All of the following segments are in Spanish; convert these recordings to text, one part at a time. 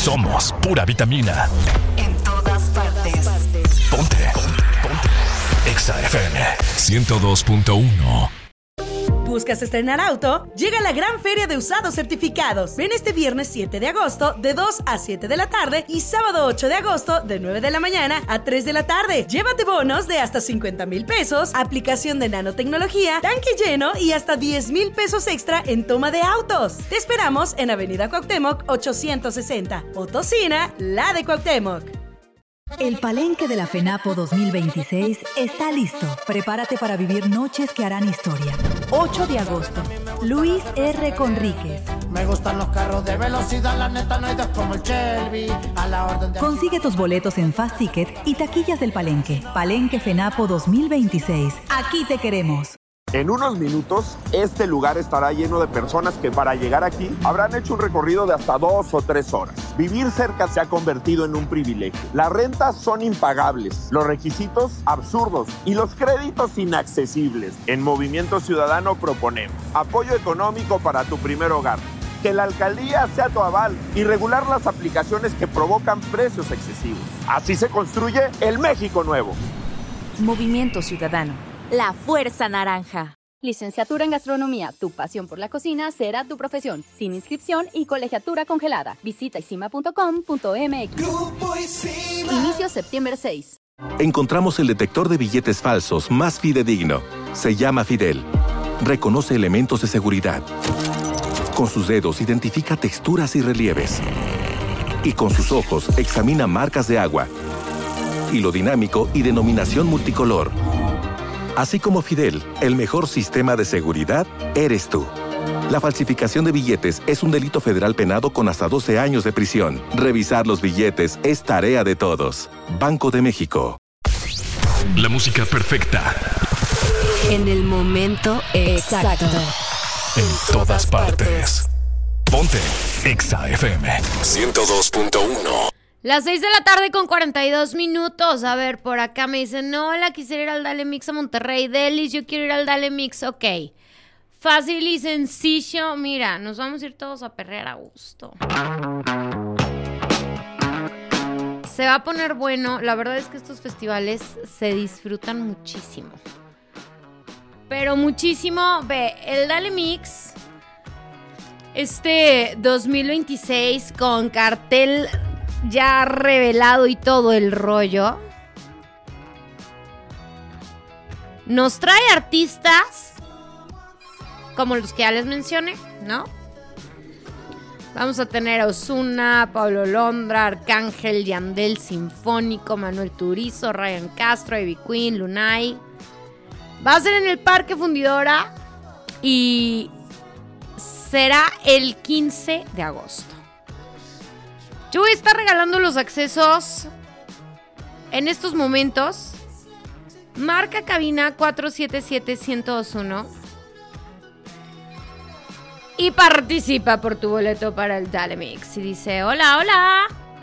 Somos pura vitamina. En todas partes. Ponte. Exa FM 102.1. ¿Buscas estrenar auto? Llega la gran feria de usados certificados. Ven este viernes 7 de agosto de 2 a 7 de la tarde y sábado 8 de agosto de 9 de la mañana a 3 de la tarde. Llévate bonos de hasta 50,000 pesos, aplicación de nanotecnología, tanque lleno y hasta 10,000 pesos extra en toma de autos. Te esperamos en Avenida Cuauhtémoc 860. Potosina, la de Cuauhtémoc. El Palenque de la FENAPO 2026 está listo. Prepárate para vivir noches que harán historia. 8 de agosto, Luis R. Conríquez. Me gustan los carros de velocidad, la neta no hay dos como el Shelby. A la orden de... Consigue tus boletos en Fast Ticket y taquillas del Palenque. Palenque FENAPO 2026. Aquí te queremos. En unos minutos, este lugar estará lleno de personas que para llegar aquí habrán hecho un recorrido de hasta 2 o 3 horas. Vivir cerca se ha convertido en un privilegio. Las rentas son impagables, los requisitos absurdos y los créditos inaccesibles. En Movimiento Ciudadano proponemos apoyo económico para tu primer hogar, que la alcaldía sea tu aval y regular las aplicaciones que provocan precios excesivos. Así se construye el México nuevo. Movimiento Ciudadano. La Fuerza Naranja. Licenciatura en Gastronomía. Tu pasión por la cocina será tu profesión. Sin inscripción y colegiatura congelada. Visita isima.com.mx. Inicio septiembre 6. Encontramos el detector de billetes falsos más fidedigno. Se llama Fidel. Reconoce elementos de seguridad. Con sus dedos identifica texturas y relieves. Y con sus ojos examina marcas de agua, hilo dinámico y denominación multicolor. Así como Fidel, el mejor sistema de seguridad eres tú. La falsificación de billetes es un delito federal penado con hasta 12 años de prisión. Revisar los billetes es tarea de todos. Banco de México. La música perfecta. En el momento exacto. En todas partes. Ponte Exa FM 102.1. Las 6 de la tarde con 42 minutos. A ver, por acá me dicen, no, la quisiera ir al Dale Mix a Monterrey. Delis, yo quiero ir al Dale Mix, ok. Fácil y sencillo. Mira, nos vamos a ir todos a perrear a gusto. Se va a poner bueno. La verdad es que estos festivales se disfrutan muchísimo. Pero muchísimo. Ve, el Dale Mix, 2026 con cartel ya revelado y todo el rollo, nos trae artistas como los que ya les mencioné, ¿no? Vamos a tener a Ozuna, Pablo Londra, Arcángel, Yandel, Sinfónico, Manuel Turizo, Ryan Castro, Ivy Queen, Lunay. Va a ser en el Parque Fundidora y será el 15 de agosto. Yo voy a estar regalando los accesos en estos momentos. Marca cabina 477-1021 y participa por tu boleto para el Dale Mix. Y dice, hola, hola.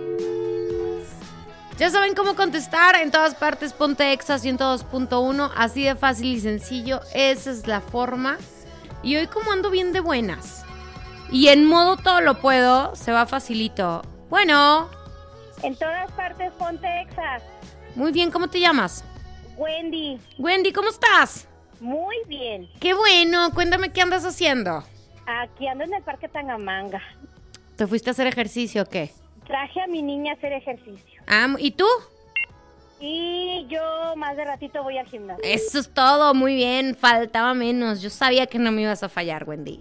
Ya saben cómo contestar. En todas partes, ponte Exa 102.1. Así de fácil y sencillo. Esa es la forma. Y hoy como ando bien de buenas y en modo todo lo puedo, se va facilito. Bueno. En todas partes, ponte Exa. Muy bien, ¿cómo te llamas? Wendy. Wendy, ¿cómo estás? Muy bien. Qué bueno, cuéntame qué andas haciendo. Aquí ando en el Parque Tangamanga. ¿Te fuiste a hacer ejercicio o qué? Traje a mi niña a hacer ejercicio. Ah, ¿y tú? Y yo más de ratito voy al gimnasio. Eso es todo, muy bien, faltaba menos. Yo sabía que no me ibas a fallar, Wendy.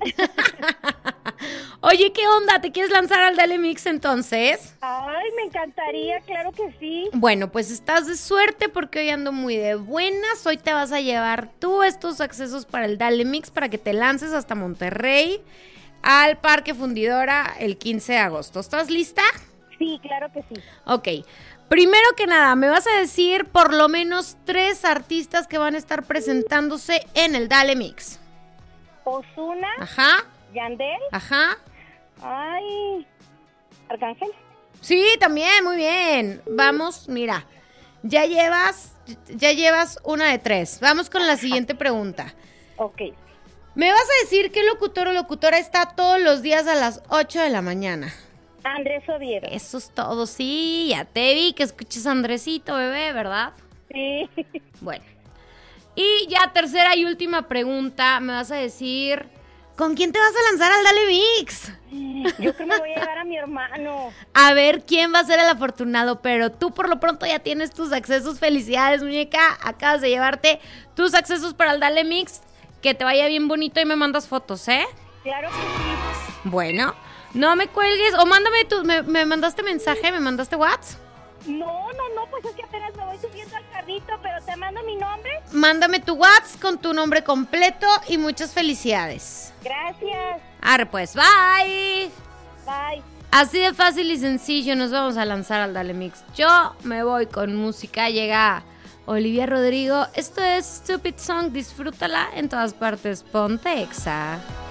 Oye, ¿qué onda? ¿Te quieres lanzar al Dale Mix entonces? Ay, me encantaría, claro que sí. Bueno, pues estás de suerte porque hoy ando muy de buenas. Hoy te vas a llevar tú estos accesos para el Dale Mix para que te lances hasta Monterrey al Parque Fundidora el 15 de agosto. ¿Estás lista? Sí, claro que sí. Ok. Primero que nada, me vas a decir por lo menos 3 artistas que van a estar presentándose en el Dale Mix. Ozuna. Ajá. Yandel. Ajá. Ay, Arcángel. Sí, también, muy bien. Vamos, mira, ya llevas una de 3. Vamos con la siguiente pregunta. Ok. Me vas a decir qué locutor o locutora está todos los días a las 8 de la mañana. Andrés Oviedo. Eso es todo, sí, ya te vi que escuches a Andresito, bebé, ¿verdad? Sí. Bueno, y ya tercera y última pregunta, me vas a decir, ¿con quién te vas a lanzar al Dale Mix? Yo creo que me voy a llevar a mi hermano. A ver quién va a ser el afortunado, pero tú por lo pronto ya tienes tus accesos. Felicidades, muñeca, acabas de llevarte tus accesos para el Dale Mix. Que te vaya bien bonito y me mandas fotos, ¿eh? Claro que sí. Bueno, no me cuelgues o mándame me mandaste mensaje, me mandaste WhatsApp. No, pues es que apenas me voy subiendo al carrito, pero te mando mi nombre. Mándame tu WhatsApp con tu nombre completo y muchas felicidades. Gracias. Arre pues, bye. Bye. Así de fácil y sencillo nos vamos a lanzar al Dale Mix. Yo me voy con música, llega Olivia Rodrigo. Esto es Stupid Song, disfrútala en todas partes, ponte Exa.